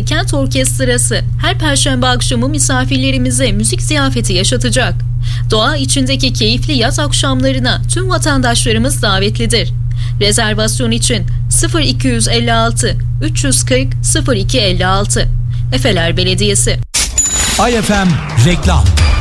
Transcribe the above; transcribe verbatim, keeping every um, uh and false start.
Belediyesi Kent Orkestrası her perşembe akşamı misafirlerimize müzik ziyafeti yaşatacak. Doğa içindeki keyifli yaz akşamlarına tüm vatandaşlarımız davetlidir. Rezervasyon için sıfır iki yüz elli altı üç yüz kırk sıfır iki elli altı. Efeler Belediyesi. Ay F M reklam.